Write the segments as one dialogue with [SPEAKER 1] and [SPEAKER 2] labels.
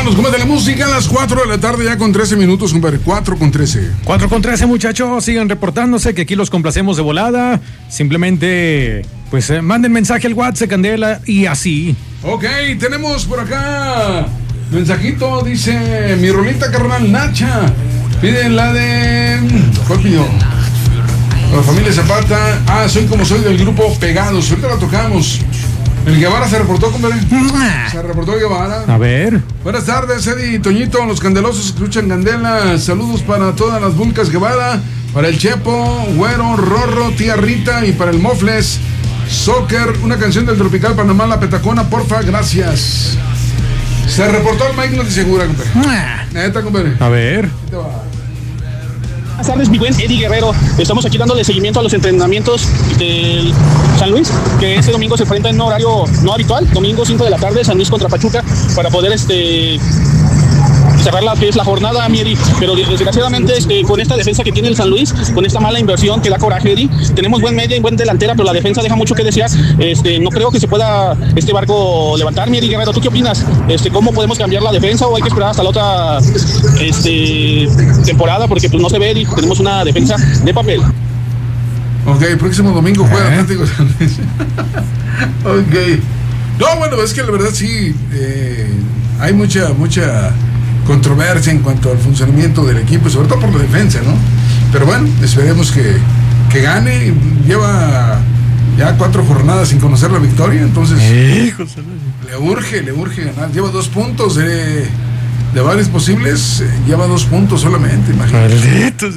[SPEAKER 1] Vámonos, compadre, de la música a las 4 de la tarde, ya con 13 minutos, compadre. 4:13.
[SPEAKER 2] 4:13, muchachos. Sigan reportándose que aquí los complacemos de volada. Simplemente, pues, manden mensaje al WhatsApp, Candela, y así.
[SPEAKER 1] Ok, tenemos por acá mensajito, dice mi rolita carnal Nacha. Piden la de... ¿Cuál pidió? La familia Zapata. Soy como soy del grupo Pegados. Ahorita la tocamos. El Guevara se reportó, compadre. Se reportó Guevara.
[SPEAKER 2] A ver.
[SPEAKER 1] Buenas tardes, Eddie y Toñito. Los candelosos escuchan Candela. Saludos para todas las vulcas Guevara. Para el Chepo, Güero, Rorro, Tía Rita y para el Mofles. Soccer, una canción del Tropical Panamá, La Petacona, porfa, gracias. Se reportó el Mike, no te segura, compadre. Neta, compadre.
[SPEAKER 2] A ver.
[SPEAKER 3] Buenas tardes, mi buen Eddie Guerrero. Estamos aquí dándole seguimiento a los entrenamientos del San Luis, que este domingo se enfrenta en un horario no habitual, domingo 5 de la tarde, San Luis contra Pachuca, para poder cerrar la que es la jornada, mi Eddie. Pero desgraciadamente con esta defensa que tiene el San Luis, con esta mala inversión que da coraje, Eddie, tenemos buen media y buen delantera, pero la defensa deja mucho que desear. No creo que se pueda este barco levantar, mi Eddie Guerrero. ¿Tú qué opinas? ¿Cómo podemos cambiar la defensa o hay que esperar hasta la otra temporada? Porque pues no se ve, Eddie, tenemos una defensa de papel.
[SPEAKER 1] Ok, el próximo domingo juega Atlético San Luis. Ok. No, bueno, es que la verdad sí, hay mucha controversia en cuanto al funcionamiento del equipo, sobre todo por la defensa, ¿no? Pero bueno, esperemos que gane. Lleva ya 4 jornadas sin conocer la victoria, entonces le urge ganar. Lleva 2 puntos de varios posibles, lleva 2 puntos solamente, imagínate.
[SPEAKER 2] Malditos.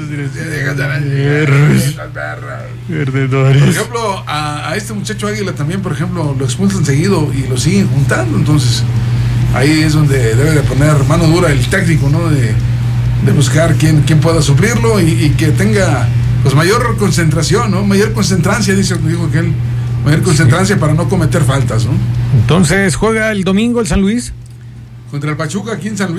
[SPEAKER 1] Por ejemplo, a este muchacho Águila también, por ejemplo, lo expulsan seguido y lo siguen juntando, entonces ahí es donde debe de poner mano dura el técnico, ¿no? De buscar quién pueda suplirlo y que tenga pues mayor concentración, ¿no? Mayor concentrancia, dijo aquel. Mayor concentrancia para no cometer faltas, ¿no?
[SPEAKER 2] Entonces, ¿juega el domingo el San Luis?
[SPEAKER 1] Contra el Pachuca aquí en San Luis.